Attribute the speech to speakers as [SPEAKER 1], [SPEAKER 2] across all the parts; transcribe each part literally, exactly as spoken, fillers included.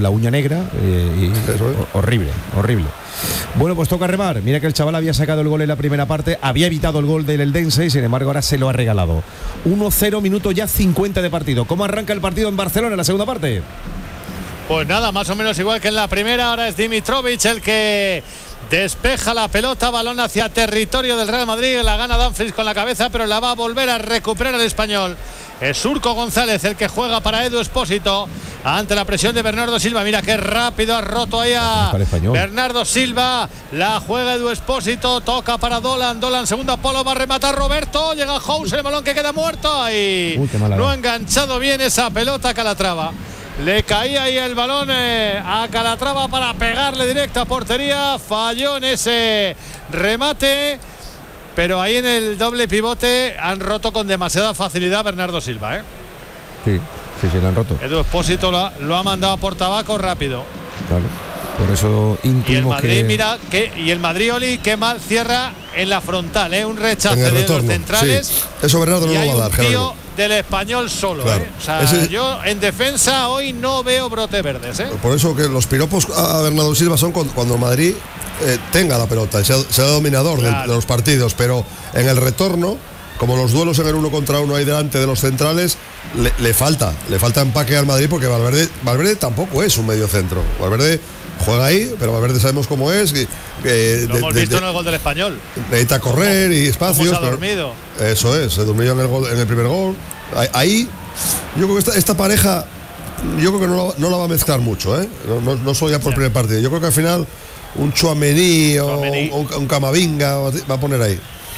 [SPEAKER 1] la uña negra eh, y
[SPEAKER 2] Eso es.
[SPEAKER 1] horrible, horrible. Bueno, pues toca remar. Mira que el chaval había sacado el gol en la primera parte, había evitado el gol del Eldense y sin embargo ahora se lo ha regalado. uno cero, minuto ya cincuenta de partido. ¿Cómo arranca el partido en Barcelona en la segunda parte?
[SPEAKER 3] Pues nada, más o menos igual que en la primera. Ahora es Dimitrovic el que despeja la pelota, balón hacia territorio del Real Madrid, la gana Dumfries con la cabeza, pero la va a volver a recuperar el español. Es Surco González el que juega para Edu Expósito ante la presión de Bernardo Silva. Mira qué rápido ha roto ahí a Bernardo Silva. La juega Edu Expósito, toca para Dolan. Dolan, segunda polo, va a rematar Roberto. Llega Hauser, el balón que queda muerto. Y Uy, no ha enganchado bien esa pelota a Calatrava. Le caía ahí el balón eh, a Calatrava para pegarle directa a portería. Falló en ese remate. Pero ahí en el doble pivote han roto con demasiada facilidad Bernardo Silva, ¿eh?
[SPEAKER 1] Sí, sí, sí, lo han roto.
[SPEAKER 3] Edu Expósito lo ha, lo ha mandado por tabaco rápido.
[SPEAKER 1] Claro, por eso intuimos
[SPEAKER 3] y el Madrid,
[SPEAKER 1] que...
[SPEAKER 3] mira, que, y el Madrid, Oli, qué mal cierra en la frontal, ¿eh? Un rechace de los centrales.
[SPEAKER 2] Sí. Eso Bernardo no lo va a dar,
[SPEAKER 3] Gerardo. Del español solo, claro. ¿eh? O sea, Ese... yo en defensa hoy no veo brotes verdes, ¿eh?
[SPEAKER 2] Por eso que los piropos a Bernardo Silva son cuando, cuando Madrid eh, tenga la pelota y sea, sea dominador claro. de, de los partidos, pero en el retorno, como los duelos en el uno contra uno ahí delante de los centrales, le, le falta, le falta empaque al Madrid porque Valverde, Valverde tampoco es un medio centro. Valverde juega ahí, pero Valverde sabemos cómo es. Y,
[SPEAKER 3] eh, Lo de, hemos visto de, en el gol del español.
[SPEAKER 2] Necesita correr y espacios.
[SPEAKER 3] Se ha dormido.
[SPEAKER 2] Eso es, se durmió en el, gol, en el primer gol. Ahí, yo creo que esta, esta pareja, yo creo que no la, no la va a mezclar mucho, ¿eh? No, no, no solo ya por el primer partido. Yo creo que al final un Tchouaméni o un, un Camavinga va a poner ahí.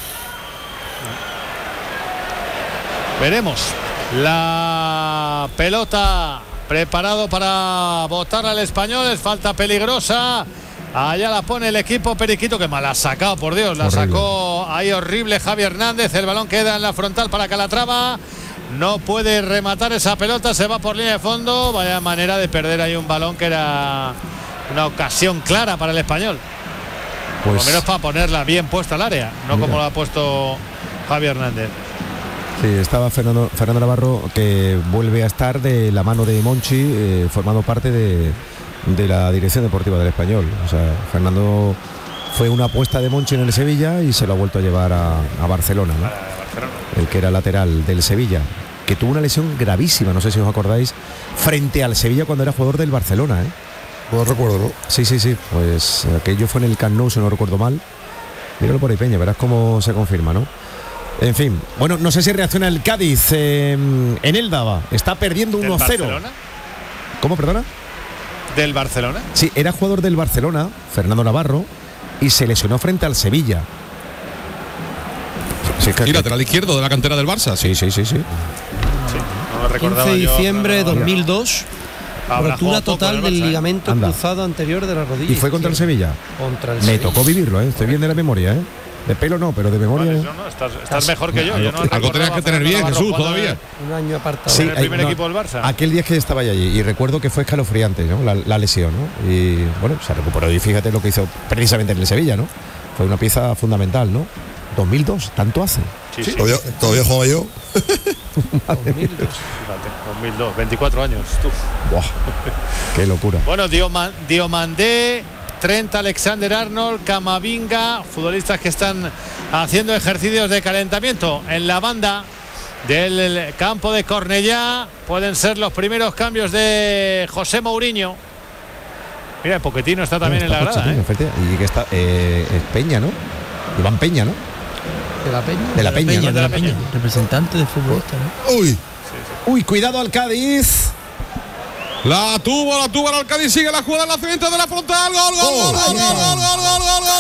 [SPEAKER 3] Veremos. La pelota preparado para botar al español. Es falta peligrosa. Allá la pone el equipo Periquito, que mal ha sacado, por Dios. La horrible. Sacó ahí horrible Javi Hernández. El balón queda en la frontal para Calatrava. No puede rematar esa pelota. Se va por línea de fondo. Vaya manera de perder ahí un balón que era una ocasión clara para el español. Pues, por lo menos para ponerla bien puesta al área. No mira. Como la ha puesto Javi Hernández.
[SPEAKER 1] Sí, estaba Fernando, Fernando Navarro, que vuelve a estar de la mano de Monchi, eh, formando parte de, de la dirección deportiva del Español. O sea, Fernando fue una apuesta de Monchi en el Sevilla y se lo ha vuelto a llevar a, a Barcelona, ¿no? Barcelona. El que era lateral del Sevilla, que tuvo una lesión gravísima, no sé si os acordáis, frente al Sevilla cuando era jugador del Barcelona, ¿eh?
[SPEAKER 2] No recuerdo, ¿no?
[SPEAKER 1] Sí, sí, sí, pues aquello fue en el Camp Nou, si no recuerdo mal. Míralo por ahí, Peña, verás cómo se confirma, ¿no? En fin, bueno, no sé si reacciona el Cádiz eh, en Eldava. Está perdiendo uno cero. ¿Cómo, perdona?
[SPEAKER 3] ¿Del Barcelona?
[SPEAKER 1] Sí, era jugador del Barcelona, Fernando Navarro, y se lesionó frente al Sevilla.
[SPEAKER 4] Sí, que, y lateral izquierdo de la cantera del Barça.
[SPEAKER 1] Sí, sí, sí, sí. sí
[SPEAKER 3] no
[SPEAKER 5] quince de diciembre de dos mil dos. Rotura total del ligamento Anda. cruzado anterior de la rodilla.
[SPEAKER 1] ¿Y fue contra el Sevilla?
[SPEAKER 5] Contra el
[SPEAKER 1] Me
[SPEAKER 5] Sevilla.
[SPEAKER 1] tocó vivirlo, ¿eh? Estoy bien de la memoria, ¿eh? De pelo no, pero de memoria.
[SPEAKER 3] Vale, no, no, estás, estás mejor que yo.
[SPEAKER 4] Algo,
[SPEAKER 3] yo no
[SPEAKER 4] algo tenías que tener bien, Jesús, todavía.
[SPEAKER 5] Un año apartado.
[SPEAKER 3] Sí, en el primer no, equipo del Barça.
[SPEAKER 1] Aquel día que estaba allí y recuerdo que fue escalofriante, ¿no? La, la lesión, ¿no? Y bueno, se recuperó y fíjate lo que hizo precisamente en el Sevilla, ¿no? Fue una pieza fundamental, ¿no? dos mil dos, ¿tanto hace?
[SPEAKER 2] Sí, sí. Todavía, todavía jugaba yo.
[SPEAKER 3] dos mil dos, fíjate, dos mil dos, veinticuatro años. Tú.
[SPEAKER 1] Buah, qué locura.
[SPEAKER 3] Bueno, Dioman, Diomandé, Trent Alexander-Arnold, Camavinga, futbolistas que están haciendo ejercicios de calentamiento en la banda del campo de Cornellá. Pueden ser los primeros cambios de José Mourinho. Mira, Pochettino está también no, está en la grada, ¿eh?
[SPEAKER 1] Y que está eh, es Peña, ¿no? Iván Peña, ¿no?
[SPEAKER 5] De la Peña.
[SPEAKER 1] De la Peña,
[SPEAKER 5] Peña,
[SPEAKER 1] ¿no?
[SPEAKER 5] de la Peña. Representante de futbolista, ¿no?
[SPEAKER 2] Uy.
[SPEAKER 1] Sí, sí. Uy, cuidado al Cádiz.
[SPEAKER 4] La tuvo, la tuvo el Cádiz, sigue la jugada, el lanzamiento de la frontal, gol, gol, gol, gol, gol, gol, gol, gol, gol,